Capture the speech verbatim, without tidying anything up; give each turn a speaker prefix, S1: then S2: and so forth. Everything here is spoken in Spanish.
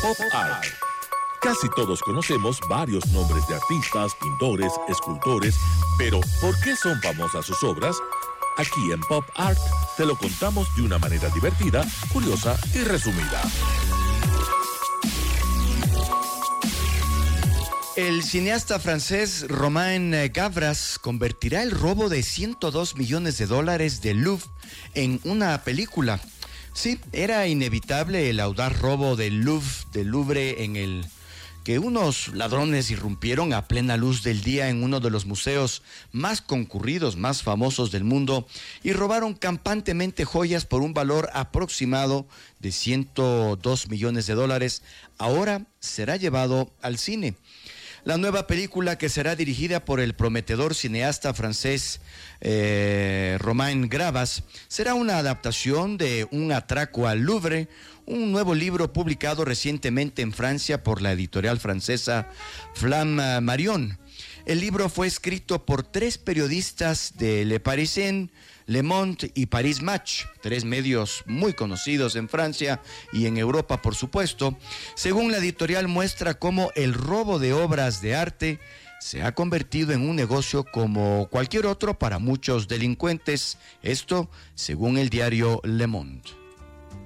S1: Pop Art. Casi todos conocemos varios nombres de artistas, pintores, escultores, pero ¿por qué son famosas sus obras? Aquí en Pop Art te lo contamos de una manera divertida, curiosa y resumida.
S2: El cineasta francés Romain Gavras convertirá el robo de ciento dos millones de dólares del Louvre en una película. Sí, era inevitable el audaz robo del Louvre, del Louvre en el que unos ladrones irrumpieron a plena luz del día en uno de los museos más concurridos, más famosos del mundo, y robaron campantemente joyas por un valor aproximado de ciento dos millones de dólares. Ahora será llevado al cine. La nueva película, que será dirigida por el prometedor cineasta francés eh, Romain Gavras, será una adaptación de Un atraco al Louvre, un nuevo libro publicado recientemente en Francia por la editorial francesa Flamme Marion. El libro fue escrito por tres periodistas de Le Parisien, Le Monde y Paris Match, tres medios muy conocidos en Francia y en Europa, por supuesto. Según la editorial, muestra cómo el robo de obras de arte se ha convertido en un negocio como cualquier otro para muchos delincuentes. Esto según el diario Le Monde.